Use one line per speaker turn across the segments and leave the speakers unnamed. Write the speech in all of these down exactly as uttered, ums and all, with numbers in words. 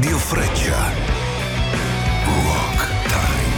Radio Freccia. Rock Time.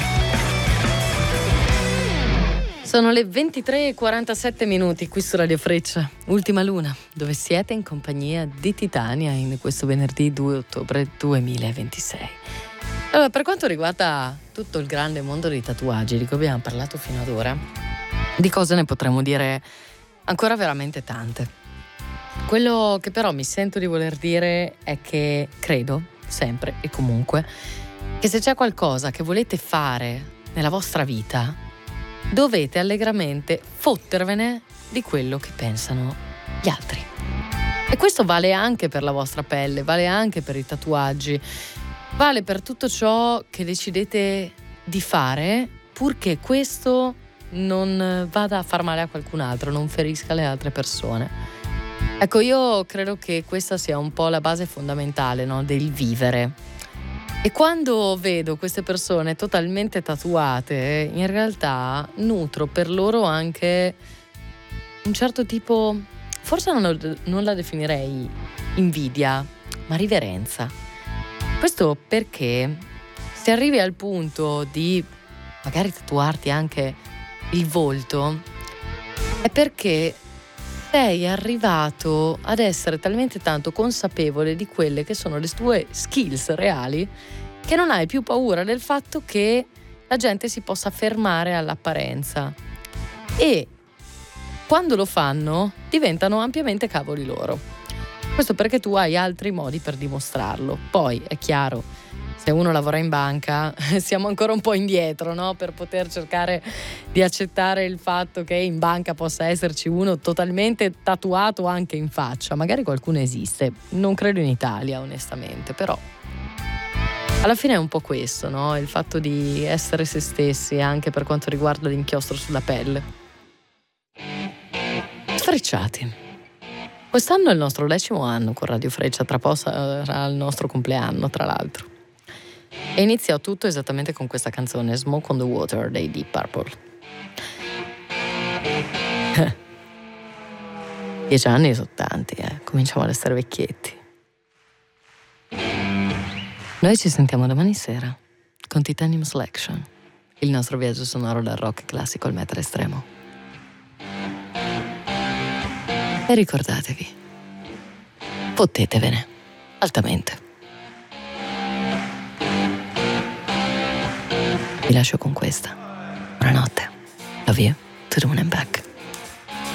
Sono le ventitré e quarantasette minuti qui su Radio Freccia, Ultima Luna, dove siete in compagnia di Titania in questo venerdì due ottobre duemilaventisei. Allora, per quanto riguarda tutto il grande mondo dei tatuaggi di cui abbiamo parlato fino ad ora, di cose ne potremmo dire ancora veramente tante. Quello che però mi sento di voler dire è che credo, sempre e comunque, che se c'è qualcosa che volete fare nella vostra vita, dovete allegramente fottervene di quello che pensano gli altri. E questo vale anche per la vostra pelle, vale anche per i tatuaggi, vale per tutto ciò che decidete di fare, purché questo non vada a far male a qualcun altro, non ferisca le altre persone. Ecco, io credo che questa sia un po' la base fondamentale, no, del vivere. E quando vedo queste persone totalmente tatuate, in realtà nutro per loro anche un certo tipo, forse non, non la definirei invidia, ma riverenza. Questo perché se arrivi al punto di magari tatuarti anche il volto, è perché sei arrivato ad essere talmente tanto consapevole di quelle che sono le tue skills reali che non hai più paura del fatto che la gente si possa fermare all'apparenza, e quando lo fanno diventano ampiamente cavoli loro. Questo perché tu hai altri modi per dimostrarlo. Poi è chiaro, se uno lavora in banca siamo ancora un po' indietro, no? Per poter cercare di accettare il fatto che in banca possa esserci uno totalmente tatuato anche in faccia. Magari qualcuno esiste, non credo in Italia onestamente, però alla fine è un po' questo, no? Il fatto di essere se stessi anche per quanto riguarda l'inchiostro sulla pelle. Sfrecciati. Quest'anno è il nostro decimo anno con Radio Freccia, tra poco sarà il nostro compleanno tra l'altro. E iniziò tutto esattamente con questa canzone, Smoke on the Water dei Deep Purple. Dieci anni sono tanti, eh. Cominciamo ad essere vecchietti. Noi ci sentiamo domani sera con Titanium Selection, il nostro viaggio sonoro dal rock classico al metal estremo. E ricordatevi, fottetevene altamente. Vi lascio con questa. Buonanotte. Love you to the moon and back.